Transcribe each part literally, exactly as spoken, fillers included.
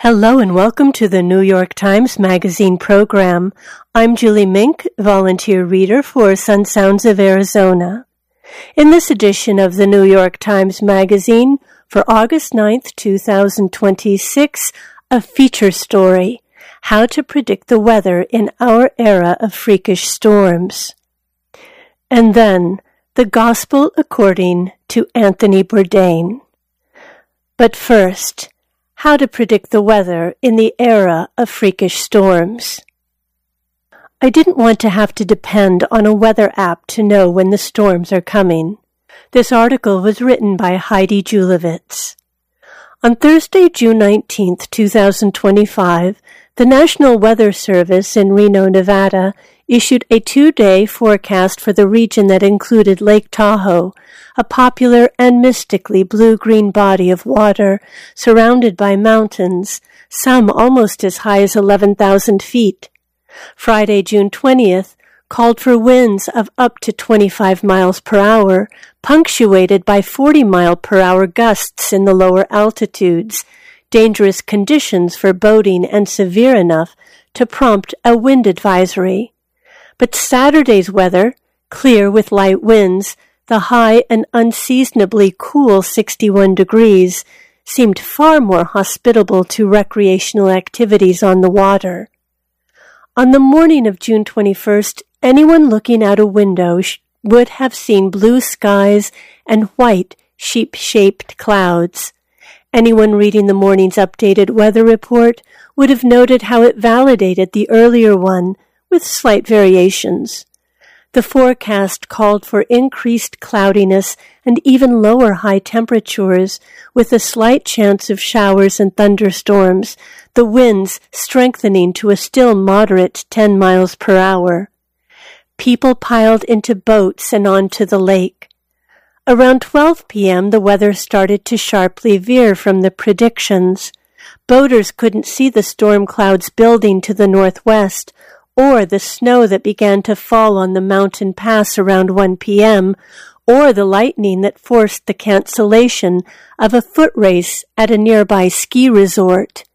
Hello and welcome to the New York Times Magazine program. I'm Julie Mink, volunteer reader for Sun Sounds of Arizona. In this edition of the New York Times Magazine for August ninth, two thousand twenty-six, a feature story, How to Predict the Weather in Our Era of Freakish Storms. And then, the Gospel according to Anthony Bourdain. But first, how to predict the weather in the era of freakish storms. I didn't want to have to depend on a weather app to know when the storms are coming. This article was written by Heidi Julavitz. On Thursday, June nineteenth, two thousand twenty-five, the National Weather Service in Reno, Nevada, issued a two-day forecast for the region that included Lake Tahoe, a popular and mystically blue-green body of water surrounded by mountains, some almost as high as eleven thousand feet. Friday, June twentieth, called for winds of up to twenty-five miles per hour, punctuated by forty mile per hour gusts in the lower altitudes, dangerous conditions for boating and severe enough to prompt a wind advisory. But Saturday's weather, clear with light winds, the high and unseasonably cool sixty-one degrees, seemed far more hospitable to recreational activities on the water. On the morning of June twenty-first, anyone looking out a window sh- would have seen blue skies and white, sheep-shaped clouds. Anyone reading the morning's updated weather report would have noted how it validated the earlier one, with slight variations. The forecast called for increased cloudiness and even lower high temperatures, with a slight chance of showers and thunderstorms, the winds strengthening to a still moderate ten miles per hour. People piled into boats and onto the lake. Around twelve p.m., the weather started to sharply veer from the predictions. Boaters couldn't see the storm clouds building to the northwest, or the snow that began to fall on the mountain pass around one p.m., or the lightning that forced the cancellation of a foot race at a nearby ski resort.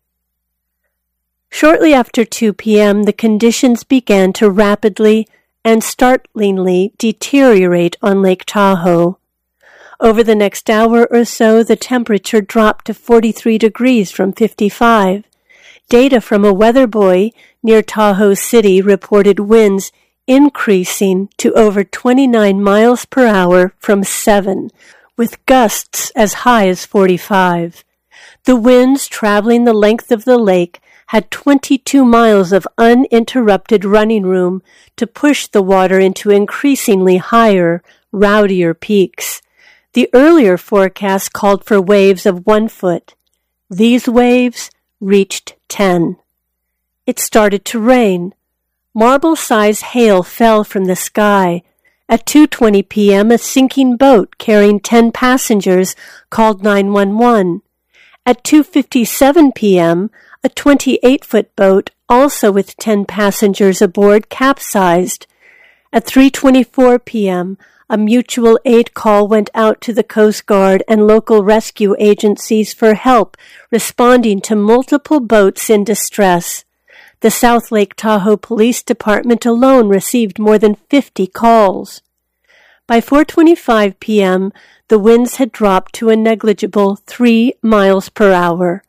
Shortly after two p.m., the conditions began to rapidly and startlingly deteriorate on Lake Tahoe. Over the next hour or so, the temperature dropped to forty-three degrees from fifty-five. Data from a weather buoy near Tahoe City reported winds increasing to over twenty-nine miles per hour from seven, with gusts as high as forty-five. The winds traveling the length of the lake had twenty-two miles of uninterrupted running room to push the water into increasingly higher, rowdier peaks. The earlier forecast called for waves of one foot. These waves reached ten. It started to rain. Marble-sized hail fell from the sky. At two twenty p.m., a sinking boat carrying ten passengers called nine one one. At two fifty-seven p.m., a twenty-eight foot boat, also with ten passengers aboard, capsized. At three twenty-four p.m., a mutual aid call went out to the Coast Guard and local rescue agencies for help responding to multiple boats in distress. The South Lake Tahoe Police Department alone received more than fifty calls. By four twenty-five p.m., the winds had dropped to a negligible three miles per hour.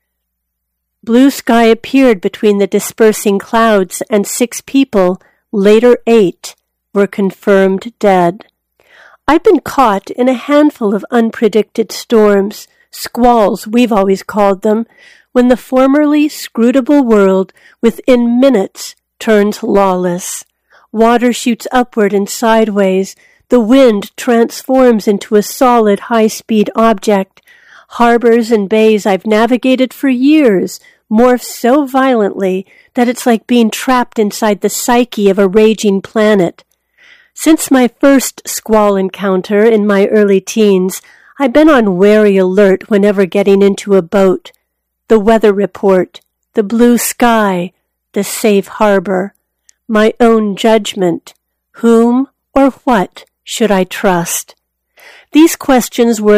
Blue sky appeared between the dispersing clouds, and six people, later eight, were confirmed dead. I've been caught in a handful of unpredicted storms, squalls we've always called them, when the formerly scrutable world within minutes turns lawless. Water shoots upward and sideways. The wind transforms into a solid high-speed object. Harbors and bays I've navigated for years morph so violently that it's like being trapped inside the psyche of a raging planet. Since my first squall encounter in my early teens, I've been on wary alert whenever getting into a boat. The weather report, the blue sky, the safe harbor, my own judgment. Whom or what should I trust? These questions were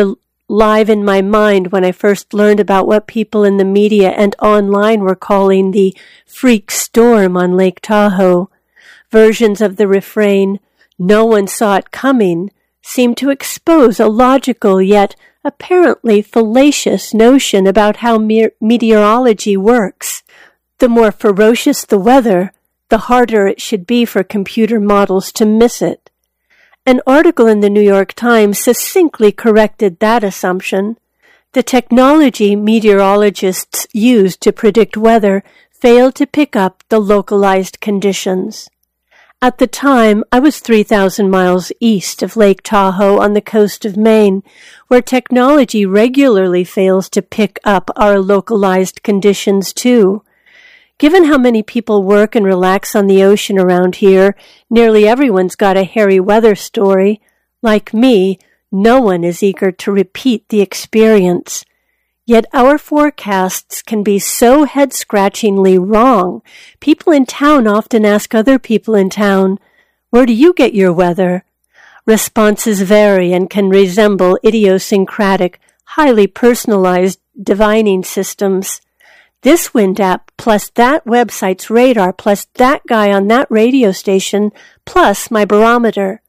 live in my mind when I first learned about what people in the media and online were calling the freak storm on Lake Tahoe. Versions of the refrain, "No one saw it coming," seemed to expose a logical yet apparently fallacious notion about how me- meteorology works. The more ferocious the weather, the harder it should be for computer models to miss it. An article in the New York Times succinctly corrected that assumption. The technology meteorologists use to predict weather failed to pick up the localized conditions. At the time, I was three thousand miles east of Lake Tahoe on the coast of Maine, where technology regularly fails to pick up our localized conditions too. Given how many people work and relax on the ocean around here, nearly everyone's got a hairy weather story. Like me, no one is eager to repeat the experience. Yet our forecasts can be so head-scratchingly wrong. People in town often ask other people in town, "Where do you get your weather?" Responses vary and can resemble idiosyncratic, highly personalized divining systems. This wind app, plus that website's radar, plus that guy on that radio station, plus my barometer.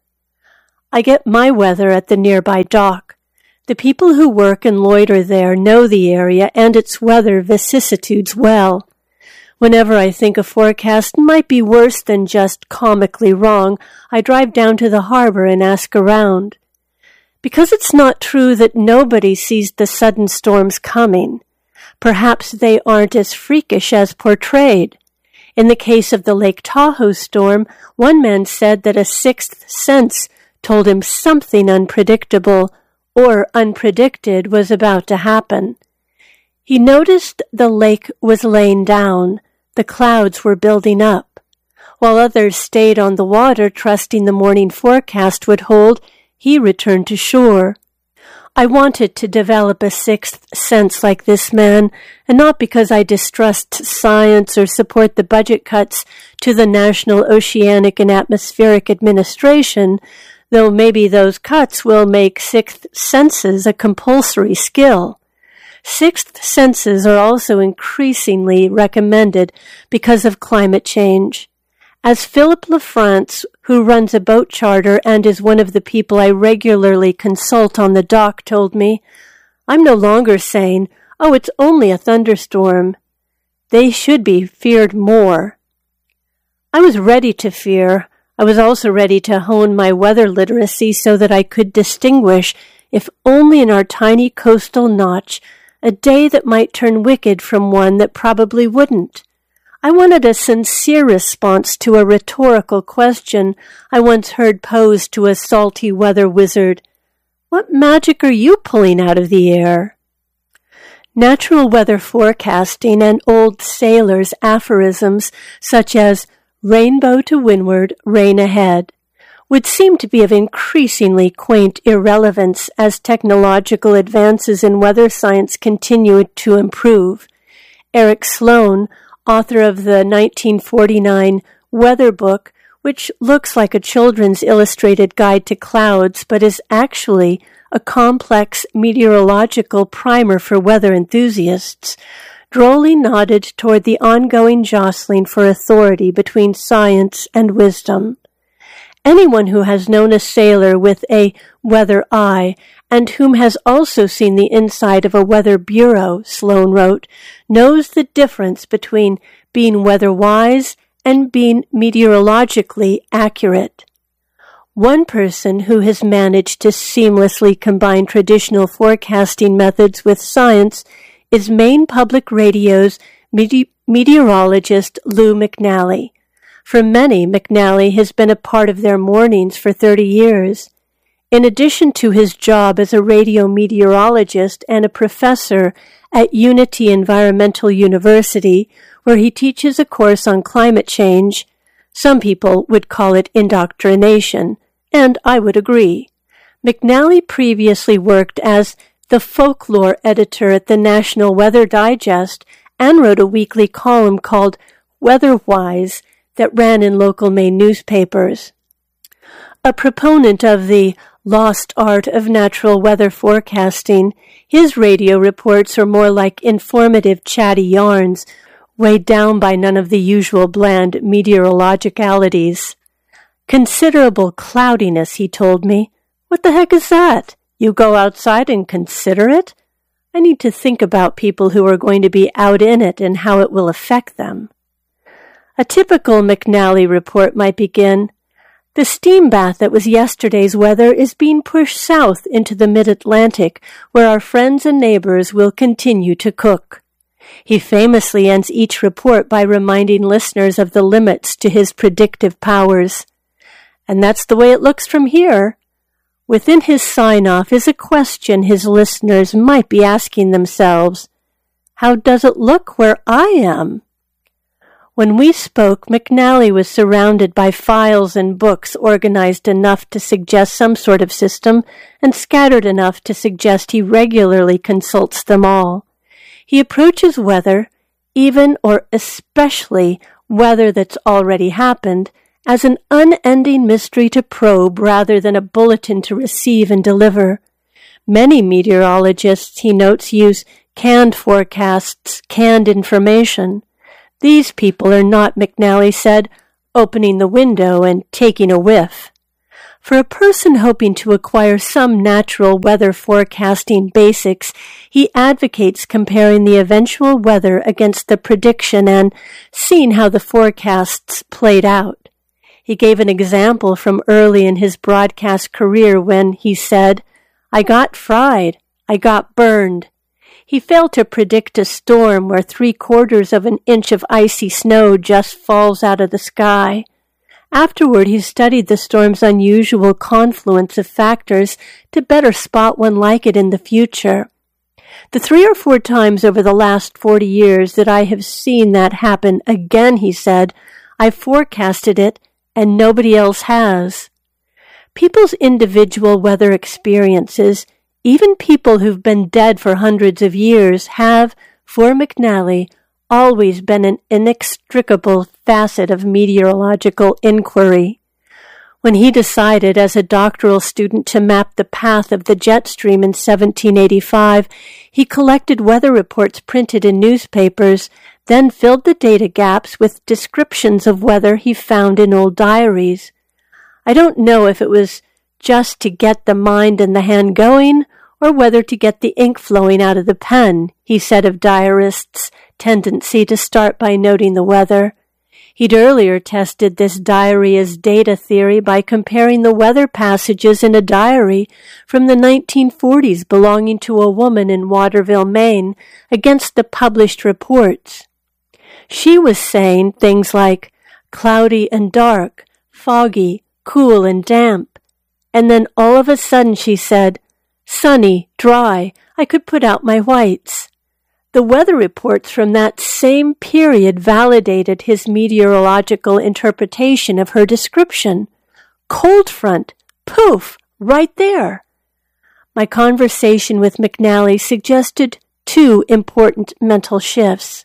I get my weather at the nearby dock. The people who work and loiter there know the area and its weather vicissitudes well. Whenever I think a forecast might be worse than just comically wrong, I drive down to the harbor and ask around. Because it's not true that nobody sees the sudden storms coming. Perhaps they aren't as freakish as portrayed. In the case of the Lake Tahoe storm, one man said that a sixth sense told him something unpredictable or unpredicted was about to happen. He noticed the lake was laying down, the clouds were building up. While others stayed on the water, trusting the morning forecast would hold, he returned to shore. I wanted to develop a sixth sense like this man, and not because I distrust science or support the budget cuts to the National Oceanic and Atmospheric Administration, though maybe those cuts will make sixth senses a compulsory skill. Sixth senses are also increasingly recommended because of climate change. As Philip LaFrance, who runs a boat charter and is one of the people I regularly consult on the dock, told me, I'm no longer saying, oh, it's only a thunderstorm. They should be feared more. I was ready to fear. I was also ready to hone my weather literacy so that I could distinguish, if only in our tiny coastal notch, a day that might turn wicked from one that probably wouldn't. I wanted a sincere response to a rhetorical question I once heard posed to a salty weather wizard. What magic are you pulling out of the air? Natural weather forecasting and old sailors' aphorisms, such as rainbow to windward, rain ahead, would seem to be of increasingly quaint irrelevance as technological advances in weather science continue to improve. Eric Sloan, author of the nineteen forty-nine Weather Book, which looks like a children's illustrated guide to clouds, but is actually a complex meteorological primer for weather enthusiasts, drolly nodded toward the ongoing jostling for authority between science and wisdom. Anyone who has known a sailor with a weather eye, and whom has also seen the inside of a weather bureau, Sloan wrote, knows the difference between being weather-wise and being meteorologically accurate. One person who has managed to seamlessly combine traditional forecasting methods with science is Maine Public Radio's mete- meteorologist Lou McNally. For many, McNally has been a part of their mornings for thirty years. In addition to his job as a radio meteorologist and a professor at Unity Environmental University, where he teaches a course on climate change, some people would call it indoctrination, and I would agree. McNally previously worked as the folklore editor at the National Weather Digest and wrote a weekly column called Weatherwise that ran in local Maine newspapers. A proponent of the lost art of natural weather forecasting, his radio reports are more like informative chatty yarns, weighed down by none of the usual bland meteorologicalities. Considerable cloudiness, he told me. What the heck is that? You go outside and consider it? I need to think about people who are going to be out in it and how it will affect them. A typical McNally report might begin, "The steam bath that was yesterday's weather is being pushed south into the mid-Atlantic, where our friends and neighbors will continue to cook." He famously ends each report by reminding listeners of the limits to his predictive powers. And that's the way it looks from here. Within his sign-off is a question his listeners might be asking themselves. How does it look where I am? When we spoke, McNally was surrounded by files and books organized enough to suggest some sort of system and scattered enough to suggest he regularly consults them all. He approaches weather, even or especially weather that's already happened, as an unending mystery to probe rather than a bulletin to receive and deliver. Many meteorologists, he notes, use canned forecasts, canned information. These people are not, McNally said, opening the window and taking a whiff. For a person hoping to acquire some natural weather forecasting basics, he advocates comparing the eventual weather against the prediction and seeing how the forecasts played out. He gave an example from early in his broadcast career when he said, "I got fried. I got burned." He failed to predict a storm where three-quarters of an inch of icy snow just falls out of the sky. Afterward, he studied the storm's unusual confluence of factors to better spot one like it in the future. The three or four times over the last forty years that I have seen that happen again, he said, I forecasted it and nobody else has. People's individual weather experiences, even people who've been dead for hundreds of years, have, for McNally, always been an inextricable facet of meteorological inquiry. When he decided as a doctoral student to map the path of the jet stream in seventeen eighty-five, he collected weather reports printed in newspapers, then filled the data gaps with descriptions of weather he found in old diaries. I don't know if it was just to get the mind and the hand going, or whether to get the ink flowing out of the pen, he said of diarists' tendency to start by noting the weather. He'd earlier tested this diary as data theory by comparing the weather passages in a diary from the nineteen forties belonging to a woman in Waterville, Maine, against the published reports. She was saying things like cloudy and dark, foggy, cool and damp. And then all of a sudden she said, sunny, dry, I could put out my whites. The weather reports from that same period validated his meteorological interpretation of her description. Cold front, poof, right there. My conversation with McNally suggested two important mental shifts.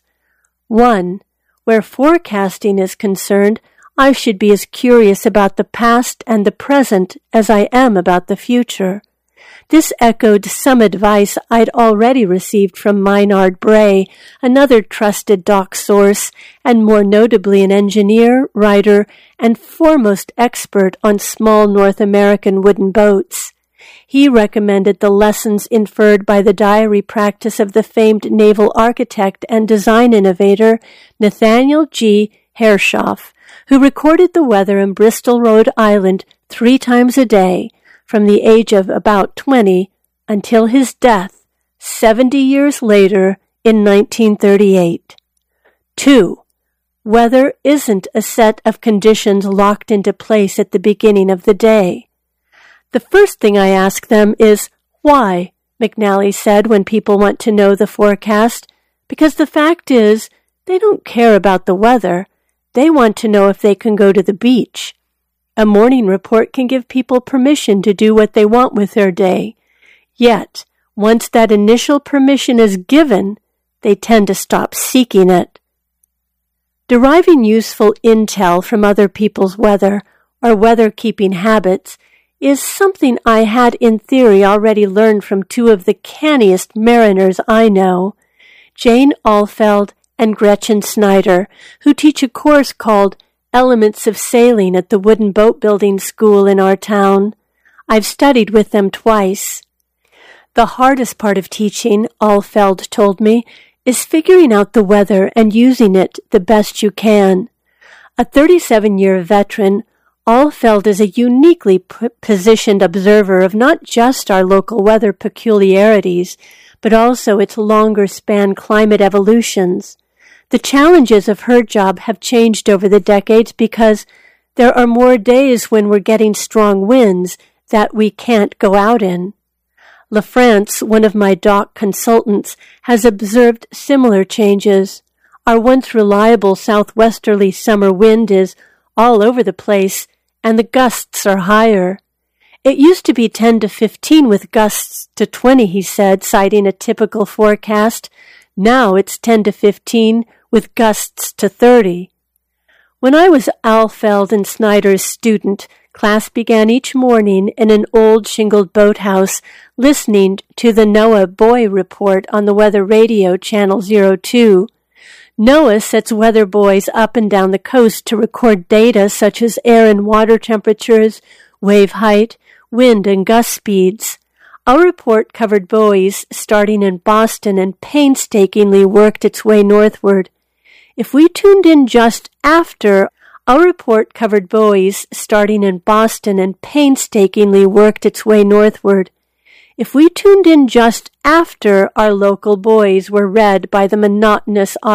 One, where forecasting is concerned, I should be as curious about the past and the present as I am about the future. This echoed some advice I'd already received from Maynard Bray, another trusted doc source, and more notably an engineer, writer, and foremost expert on small North American wooden boats. He recommended the lessons inferred by the diary practice of the famed naval architect and design innovator Nathaniel G. Hershoff, who recorded the weather in Bristol, Rhode Island, three times a day, from the age of about twenty until his death, seventy years later in nineteen thirty-eight. Two, weather isn't a set of conditions locked into place at the beginning of the day. The first thing I ask them is, why? McNally said when people want to know the forecast, because the fact is, they don't care about the weather. They want to know if they can go to the beach. A morning report can give people permission to do what they want with their day. Yet, once that initial permission is given, they tend to stop seeking it. Deriving useful intel from other people's weather or weather-keeping habits is something I had in theory already learned from two of the canniest mariners I know, Jane Alfeld and Gretchen Snyder, who teach a course called Elements of Sailing at the Wooden Boat Building School in our town. I've studied with them twice. The hardest part of teaching, Alfeld told me, is figuring out the weather and using it the best you can. A thirty-seven-year veteran, Alfeld is a uniquely p- positioned observer of not just our local weather peculiarities, but also its longer-span climate evolutions. The challenges of her job have changed over the decades because there are more days when we're getting strong winds that we can't go out in. LaFrance, one of my dock consultants, has observed similar changes. Our once reliable southwesterly summer wind is all over the place, and the gusts are higher. It used to be ten to fifteen with gusts to twenty, he said, citing a typical forecast. Now it's ten to fifteen with gusts to thirty. When I was Alfeld and Snyder's student, class began each morning in an old shingled boathouse, listening to the NOAA Boy Report on the Weather Radio Channel zero two. NOAA sets weather buoys up and down the coast to record data such as air and water temperatures, wave height, wind and gust speeds. Our report covered buoys starting in Boston and painstakingly worked its way northward. If we tuned in just after, our report covered buoys starting in Boston and painstakingly worked its way northward. If we tuned in just after our local buoys were read by the monotonous